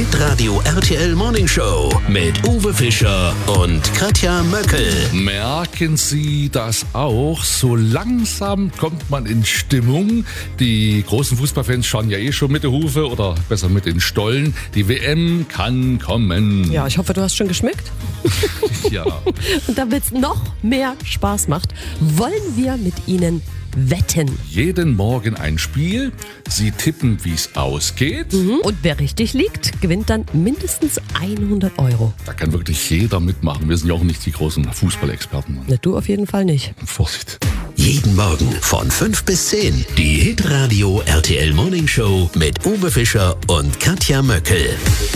Hitradio RTL Morning Show mit Uwe Fischer und Katja Möckel. Merken Sie das auch? So langsam kommt man in Stimmung. Die großen Fußballfans schauen ja schon mit der Hufe oder besser mit den Stollen. Die WM kann kommen. Ja, ich hoffe, du hast schon geschmeckt. Ja. Und damit es noch mehr Spaß macht, wollen wir mit Ihnen wetten. Jeden Morgen ein Spiel. Sie tippen, wie es ausgeht. Und wer richtig liegt, gewinnt dann mindestens 100 Euro. Da kann wirklich jeder mitmachen. Wir sind ja auch nicht die großen Fußballexperten. Na, du auf jeden Fall nicht. Vorsicht. Jeden Morgen von 5 bis 10. Die Hitradio RTL Morning Show mit Uwe Fischer und Katja Möckel.